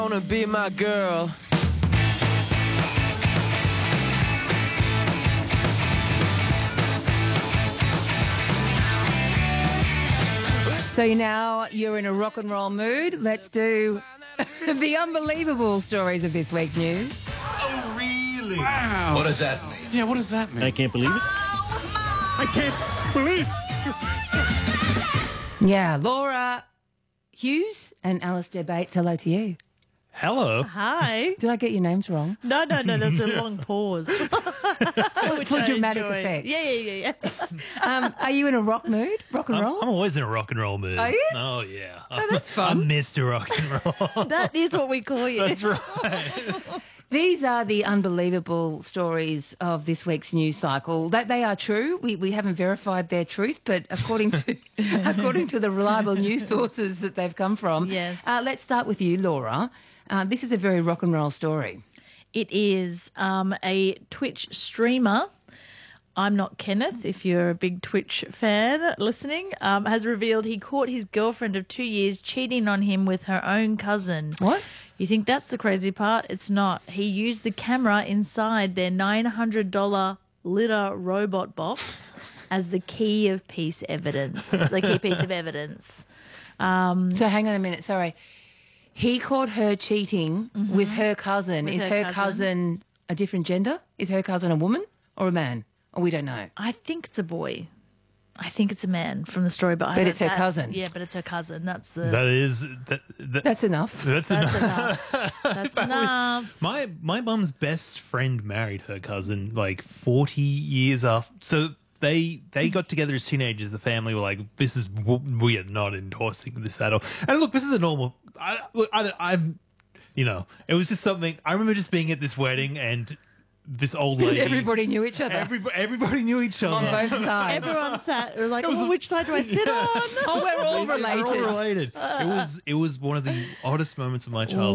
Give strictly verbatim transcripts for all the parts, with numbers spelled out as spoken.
Wanna be my girl. So now you're in a rock and roll mood. Let's do the unbelievable stories of this week's news. Oh, really? Wow. What does that mean? Yeah, what does that mean? I can't believe it. I can't believe it. Yeah, Laura Hughes and Alistair Bates, hello to you. Hello. Hi. Did I get your names wrong? No, no, no. There's a long pause. For I dramatic enjoyed. effect. Yeah, yeah, yeah, yeah. Um, are you in a rock mood? Rock and I'm, roll? I'm always in a rock and roll mood. Are you? Oh, yeah. Oh, that's fun. I'm Mister Rock and Roll. That is what we call you. That's right. These are the unbelievable stories of this week's news cycle. That they are true. We we haven't verified their truth, but according to according to the reliable news sources that they've come from. Yes. Uh, let's start with you, Laura. Uh, this is a very rock and roll story. It is um, a Twitch streamer. I'm not Kenneth, if you're a big Twitch fan listening, um, has revealed he caught his girlfriend of two years cheating on him with her own cousin. What? You think that's the crazy part? It's not. He used the camera inside their nine hundred dollars litter robot box as the key of piece evidence, the key piece of evidence. Um, So hang on a minute. Sorry. He caught her cheating Mm-hmm. with her cousin. With Is her her, cousin. cousin a different gender? Is her cousin a woman or a man? Or we don't know. I think it's a boy. I think it's a man from the story, but I But don't- it's her that's- cousin. Yeah, but it's her cousin. That's the. That is... That, that, That's enough. that's that's enough. enough. That's enough. My my mum's best friend married her cousin like forty years after. So they they got together as teenagers. The family were like, "This is we are not endorsing this at all." And look, this is a normal. I, look, I, I'm, you know, it was just something. I remember just being at this wedding and this old lady. Everybody knew each other Everybody, everybody knew each other. on both sides. Everyone sat were like, oh, which side do I sit on? Oh, we're all We're related. all related. It was it was one of the oddest moments of my childhood.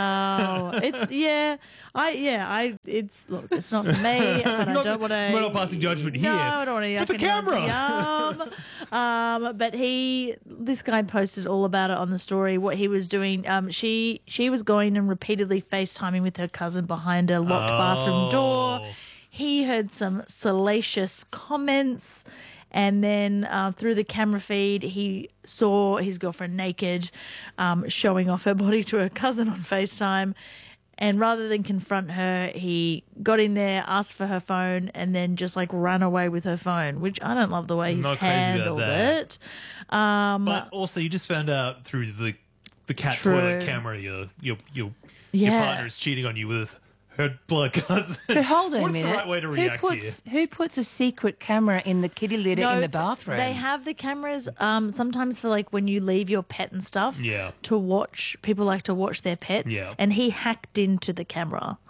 Wow, it's yeah, I yeah, I it's look, it's not for me, but I Not- don't want to. we're not passing judgment here. No, I don't want to. For the camera. Yum. Um, but he, this guy posted all about it on the story. What he was doing. Um, she she was going and repeatedly FaceTiming with her cousin behind a locked bathroom door. Oh. He heard some salacious comments. And then uh, through the camera feed, he saw his girlfriend naked, um, showing off her body to her cousin on FaceTime. And rather than confront her, he got in there, asked for her phone, and then just like ran away with her phone, which I don't love the way he's Not crazy about handled that. it. Um, But also, you just found out through the the cat True. toilet camera your your your, your Yeah. partner is cheating on you with her blood cousin. But hold on What's a minute. the right way to who react puts here? who puts a secret camera in the kitty litter no, in the it's- bathroom? They have the cameras um, sometimes for like when you leave your pet and stuff. Yeah. To watch, people like to watch their pets. Yeah. And he hacked into the camera,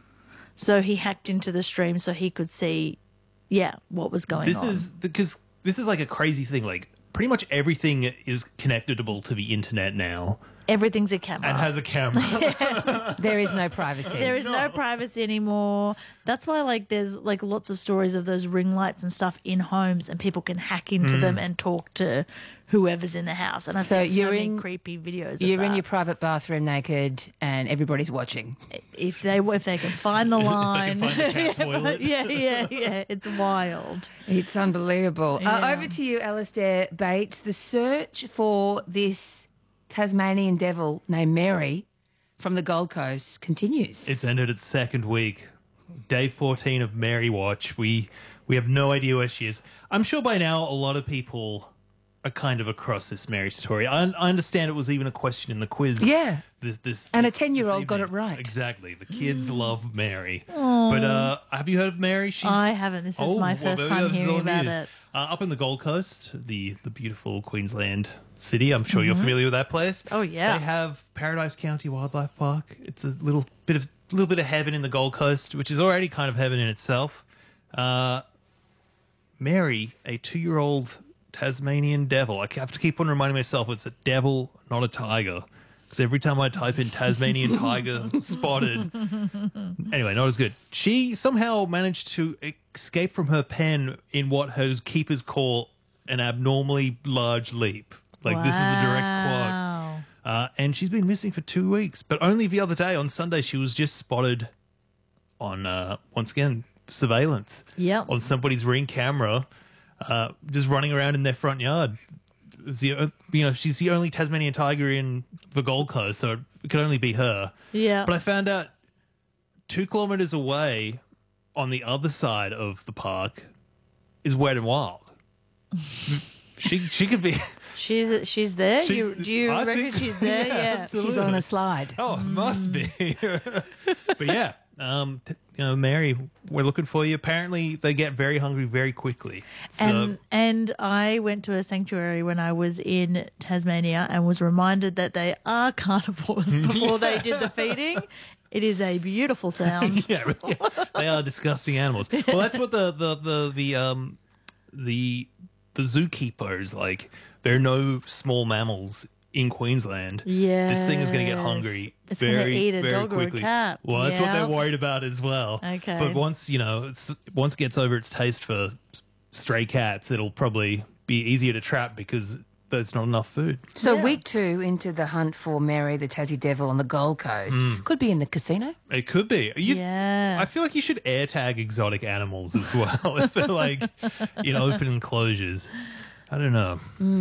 so he hacked into the stream so he could see, yeah, what was going This on. is because this is like a crazy thing. Like pretty much everything is connectable to the internet now Everything's a camera. and has a camera. There is no privacy. There is no privacy anymore. That's why, like, there's like lots of stories of those ring lights and stuff in homes, and people can hack into them and talk to whoever's in the house. And I've So seen so you're many in- creepy videos. You're of in that. your private bathroom naked and everybody's watching. if they if they can find the line. find the cat toilet. yeah, yeah, yeah. It's wild. It's unbelievable. Uh, Yeah. over to you, Alistair Bates. The search for this Tasmanian devil named Mary from the Gold Coast continues. It's ended its second week. Day fourteen of Mary Watch. We we have no idea where she is. I'm sure by now a lot of people are kind of across this Mary story. I, I understand it was even a question in the quiz. Yeah. This, this, And a this- ten-year-old this got evening. it right. Exactly. The kids love Mary. But uh, have you heard of Mary? She's, I haven't. This is Oh, my well, first there we time go. This is hearing all about news. it. Uh, up in the Gold Coast, the, the beautiful Queensland city. I'm sure you're familiar with that place. Oh, yeah. They have Paradise County Wildlife Park. It's a little bit of little bit of heaven in the Gold Coast, which is already kind of heaven in itself. Uh, Mary, a two-year-old Tasmanian devil. I have to keep on reminding myself it's a devil, not a tiger. Because every time I type in Tasmanian tiger spotted, anyway, not as good. She somehow managed to escape from her pen in what her keepers call an abnormally large leap. Like, this is a direct quote. Wow. Uh, and she's been missing for two weeks. But only the other day, on Sunday, she was just spotted on, uh, once again, surveillance. Yep. On somebody's Ring camera, uh, just running around in their front yard. It's the, you know, she's the only Tasmanian tiger in the Gold Coast, so it could only be her. Yeah. But I found out two kilometres away on the other side of the park is Wet and Wild. she she could be... She's she's there. She's- you, do you I reckon think- she's there? yeah, Yeah. absolutely. She's on a slide. Oh, it must be. But yeah, um, t- you know, Mary, we're looking for you. Apparently, they get very hungry very quickly. So, And and I went to a sanctuary when I was in Tasmania and was reminded that they are carnivores before they did the feeding. It is a beautiful sound. yeah, really, yeah, they are disgusting animals. Well, that's what the the the the um the the zookeeper is like. There are no small mammals in Queensland. Yeah. This thing is going to get hungry It's gonna very, eat a very dog or a quickly. cat. Well, that's what Yeah. they're worried about as well. Okay. But once, you know, it's, once it gets over its taste for s- stray cats, it'll probably be easier to trap because there's not enough food. So Yeah. week two into the hunt for Mary the Tassie Devil on the Gold Coast. Could be in the casino. It could be. You, Yeah. I feel like you should air tag exotic animals as well if they're like in open enclosures. I don't know.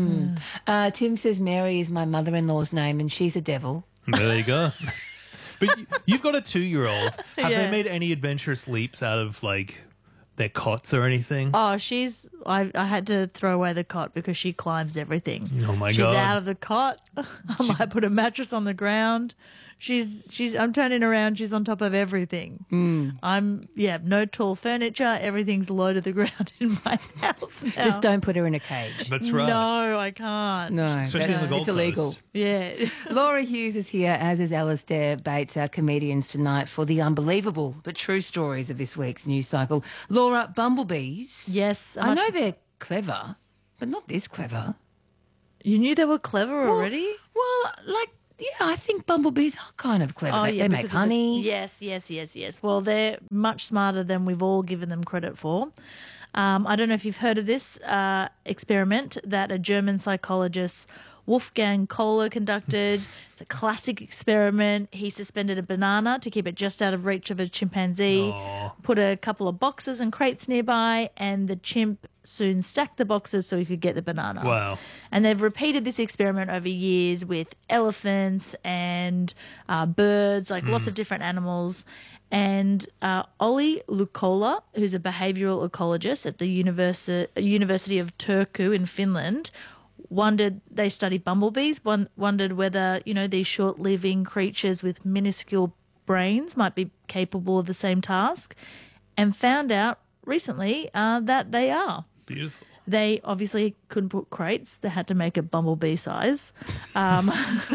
Uh, Tim says Mary is my mother-in-law's name and she's a devil. There you go. But you- you've got a two-year-old. Have Yeah. they made any adventurous leaps out of like their cots or anything? Oh, she's. I, I had to throw away the cot because she climbs everything. Oh, my she's God. out of the cot. I might put a mattress on the ground. She's she's. I'm turning around. She's on top of everything. Mm. I'm yeah. No tall furniture. Everything's low to the ground in my house now. Just don't put her in a cage. That's right. No, I can't. No, Especially in that's- the Gold it's illegal. Coast. Yeah. Laura Hughes is here, as is Alistair Bates, our comedians tonight, for the unbelievable but true stories of this week's news cycle. Laura, bumblebees. Yes. I I'm know not- they're clever, but not this clever. You knew they were clever already. Well, like, yeah, I think bumblebees are kind of clever. Oh, they yeah, they make because of the- honey. yes, yes, yes, yes. Well, they're much smarter than we've all given them credit for. Um, I don't know if you've heard of this uh, experiment that a German psychologist, Wolfgang Kohler, conducted. It's a classic experiment. He suspended a banana to keep it just out of reach of a chimpanzee, put a couple of boxes and crates nearby, and the chimp soon stacked the boxes so he could get the banana. Wow. And they've repeated this experiment over years with elephants and uh, birds, like lots of different animals. And uh, Olli Lukola, who's a behavioural ecologist at the Universi- University of Turku in Finland, wondered, they study bumblebees, won- wondered whether, you know, these short-living creatures with minuscule brains might be capable of the same task, and found out recently uh, that they are. Beautiful. They obviously couldn't put crates. They had to make it bumblebee size. Um,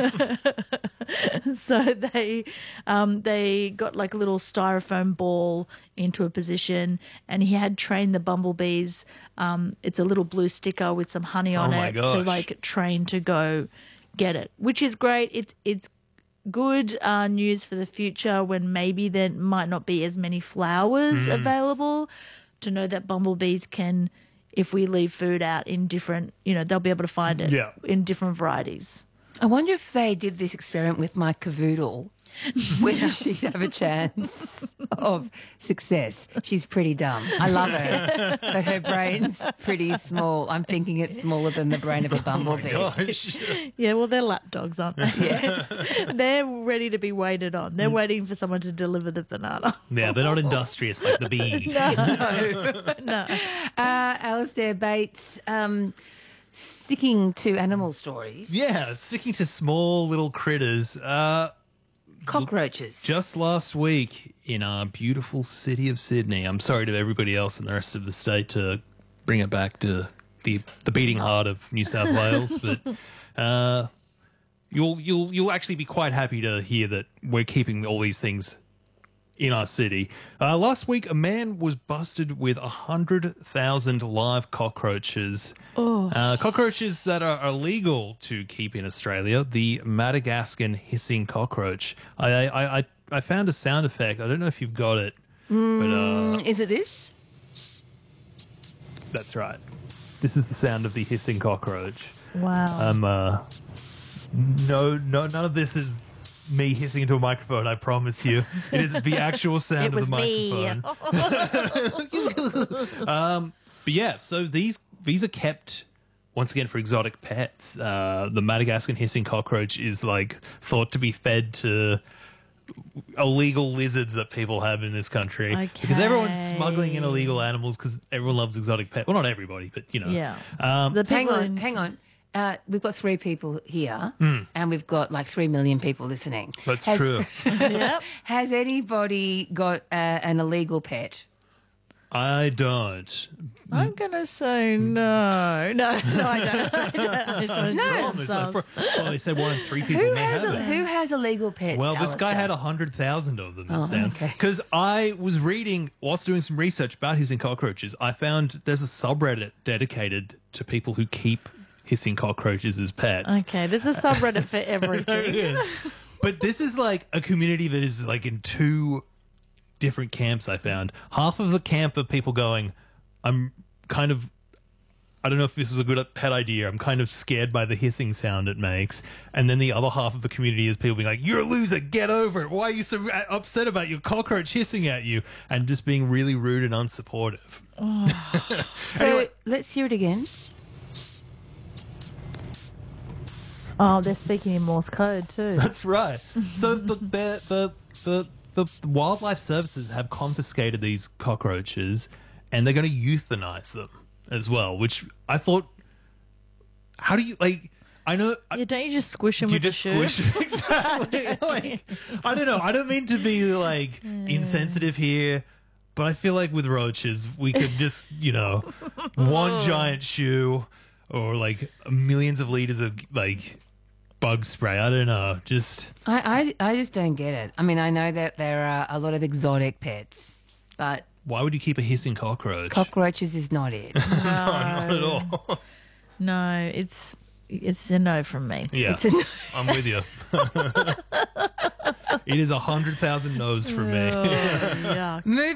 so they um, they got like a little styrofoam ball into a position, and he had trained the bumblebees. Um, it's a little blue sticker with some honey on Oh my it to gosh. like train to go get it, which is great. It's it's good uh, news for the future when maybe there might not be as many flowers available, to know that bumblebees can, if we leave food out in different, you know, they'll be able to find it Yeah. in different varieties. I wonder if they did this experiment with my cavoodle, whether she'd have a chance of success. She's pretty dumb. I love her, but her brain's pretty small. I'm thinking it's smaller than the brain of a bumblebee. Gosh. Yeah, well, they're lap dogs, aren't they? Yeah. They're ready to be waited on. They're waiting for someone to deliver the banana. Yeah, they're not industrious like the bee. No. Uh, Alistair Bates, um, sticking to animal stories. Yeah, sticking to small little critters. Uh, Cockroaches. just last week in our beautiful city of Sydney, I'm sorry to everybody else in the rest of the state to bring it back to the the beating heart of New South Wales, but uh, you'll you'll you'll actually be quite happy to hear that we're keeping all these things in our city. Uh, last week, a man was busted with one hundred thousand live cockroaches. Oh. Uh, cockroaches that are illegal to keep in Australia, the Madagascan hissing cockroach. I, I, I, I found a sound effect. I don't know if you've got it, but uh, Is it this? that's right. This is the sound of the hissing cockroach. Wow. I'm uh, No, no, none of this is me hissing into a microphone. I promise you, it is the actual sound It of was the me. microphone. um, but yeah, so these these are kept once again for exotic pets. Uh, the Madagascar hissing cockroach is like thought to be fed to illegal lizards that people have in this country because everyone's smuggling in illegal animals because everyone loves exotic pets. Well, not everybody, but you know. Yeah. Um, The Hang people on, in- hang on. Uh, we've got three people here, Hmm. and we've got like three million people listening. that's Has- true. Yep. Has anybody got uh, an illegal pet? I don't. I'm gonna say no. No, no, I don't. I don't. I just wanna Well, draw there's like, themselves. well, they said one in three people Who may has have a, it. who has illegal pets? Well, this guy Alistair? had a hundred thousand of them. It Oh, sounds okay. because I was reading whilst doing some research about hissing cockroaches. I found there's a subreddit dedicated to people who keep hissing cockroaches as pets. Okay, there's a subreddit for There it everything. is. But this is like a community that is like in two different camps. I found half of the camp of people going, I'm kind of. I don't know if this is a good pet idea. I'm kind of scared by the hissing sound it makes. And then the other half of the community is people being like, you're a loser, get over it. Why are you so upset about your cockroach hissing at you? And just being really rude and unsupportive. So Anyway. let's hear it again. Oh, they're speaking in Morse code too. That's right. So the, the, the, the, the wildlife services have confiscated these cockroaches and they're going to euthanize them as well, which I thought, how do you, like, I know... Yeah, don't you just squish them You with just the shoe? squish exactly. Like, I don't know. I don't mean to be like insensitive here, but I feel like with roaches we could just, you know, one giant shoe or like millions of liters of like bug spray. I don't know. Just I, I, I just don't get it. I mean, I know that there are a lot of exotic pets, but why would you keep a hissing cockroach? cockroaches is not it. No, not at all. No, it's it's a no from me. Yeah, It's a- I'm with you. It is a hundred thousand no's for me. Oh, yuck. Moving